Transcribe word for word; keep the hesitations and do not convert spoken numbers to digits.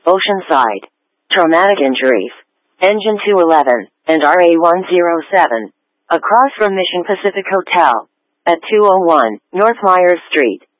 Oceanside. Traumatic injuries. Engine two eleven, and R A one oh seven. Across from Mission Pacific Hotel. At two oh one North Myers Street.